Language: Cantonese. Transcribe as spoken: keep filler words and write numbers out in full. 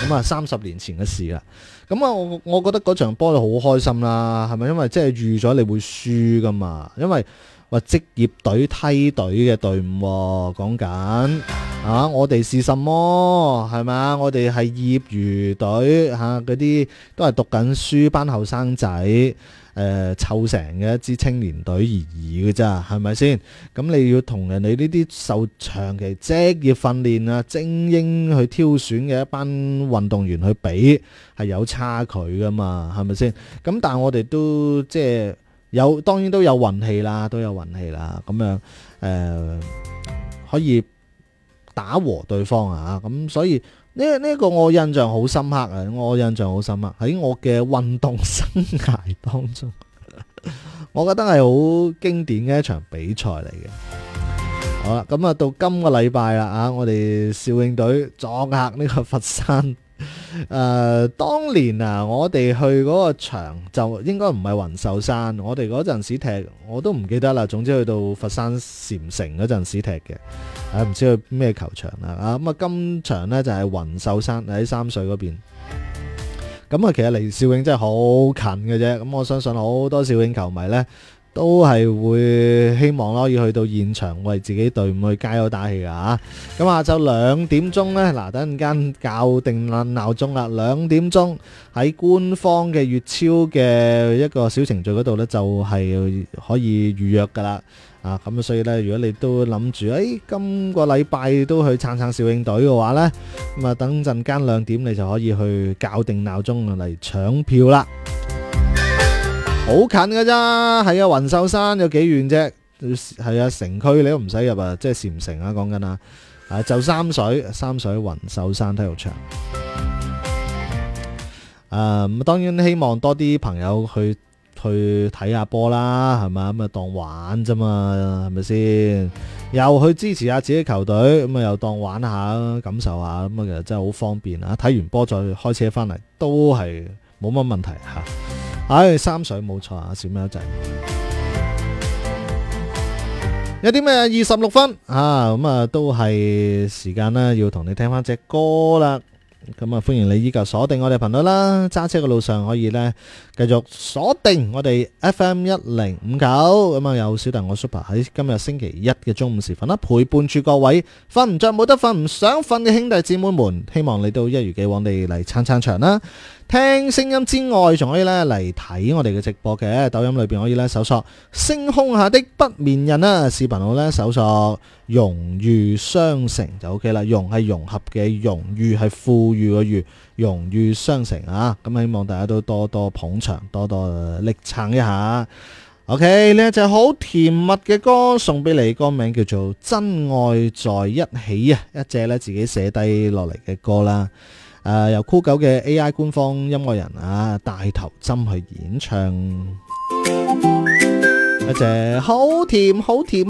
咁啊三十年前嘅事啦。咁啊我我覺得嗰場波就好開心啦，係咪？因為即係預咗你會輸噶嘛，因為話職業隊梯隊嘅隊伍講緊啊，我哋是什麼係咪？我哋係業餘隊嚇，嗰啲都係讀緊書班後生仔誒湊成嘅一支青年隊而已嘅咋，係咪先？咁你要同人哋呢啲受長期職業訓練啊、精英去挑選嘅一班運動員去比，係有差距噶嘛，係咪先？咁但係我哋都即係。有當然都有運氣啦，都有運氣啦，咁樣誒、呃、可以打和對方啊，咁所以呢呢、呢個我印象好深刻啊，我印象好深刻喺我嘅運動生涯當中，我覺得係好經典嘅一場比賽嚟嘅。好啦，咁啊到今個禮拜啦啊，我哋少泳隊作客呢個佛山。誒、呃，當年啊，我哋去嗰個場就應該唔係雲秀山，我哋嗰陣時踢，我都唔記得啦。總之去到佛山禪城嗰陣時踢嘅，啊唔知去咩球場啦。啊咁啊，今場呢就係雲秀山喺三水嗰邊。咁啊，其實離少泳真係好近嘅啫。咁我相信好多少泳球迷呢，都係會希望咯，要去到現場為自己隊伍去加油打氣噶嚇。咁下晝兩點鐘呢，嗱等陣間校定鬧鐘啦。兩點鐘喺官方嘅粵超嘅一個小程序嗰度呢，就係可以預約噶啦。啊，咁所以呢，如果你都諗住誒今個禮拜都去撐撐少泳隊嘅話呢，咁啊等陣間兩點你就可以去校定鬧鐘嚟搶票啦。好近㗎咋，係啊，雲秀山有幾遠啫？係啊，城區你都唔使入啊，即係禪城啊，講緊啊，啊就三水，三水雲秀山體育場。啊，咁當然希望多啲朋友去去睇下波啦，係咪？咁啊當玩啫嘛，係咪先？又去支持下自己球隊，咁啊又當玩下，感受下，咁啊其實真係好方便啊！睇完波再開車翻嚟都係冇乜問題吓。唉、哎，三水冇錯啊，小喵仔。有啲咩二十六分啊？咁啊，都係時間啦，要同你聽翻隻歌啦。咁啊，歡迎你依舊鎖定我哋頻道啦。揸車嘅路上可以呢，繼續鎖定我哋 F M 一零五九。咁啊，有小弟我 Super 喺今日星期一嘅中午時分啦，陪伴住各位瞓唔着冇得瞓唔想瞓嘅兄弟姊妹們。希望你都一如既往地嚟撐撐場啦。聽聲音之外，仲可以咧嚟睇我哋嘅直播嘅。抖音裏邊可以咧搜索星空下的不眠人啦，視頻號咧搜索融裕商城就 OK 啦。融係融合嘅融，裕係富裕嘅裕，融裕商城啊。咁希望大家都多多捧場，多多力撐一下。OK， 呢一隻好甜蜜嘅歌送俾你，歌名叫做《真愛在一起》啊，一隻咧自己寫低落嚟嘅歌啦。誒、呃，由酷狗嘅 A I 官方音樂人啊大頭針去演唱，一隻好甜好甜